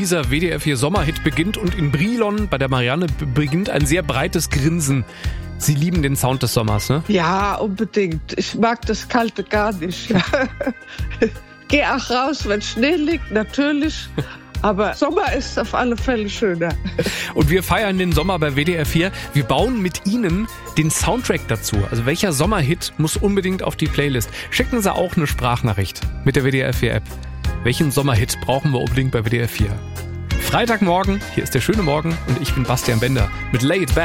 dieser WDR 4 Sommerhit beginnt und in Brilon bei der Marianne beginnt ein sehr breites Grinsen. Sie lieben den Sound des Sommers, ne? Ja, unbedingt. Ich mag das Kalte gar nicht. Ja. Geh auch raus, wenn Schnee liegt, natürlich. Aber Sommer ist auf alle Fälle schöner. Und wir feiern den Sommer bei WDR 4. Wir bauen mit Ihnen den Soundtrack dazu. Also welcher Sommerhit muss unbedingt auf die Playlist? Schicken Sie auch eine Sprachnachricht mit der WDR 4 App. Welchen Sommerhit brauchen wir unbedingt bei WDR 4? Freitagmorgen, hier ist der schöne Morgen und ich bin Bastian Bender mit Lay It Back.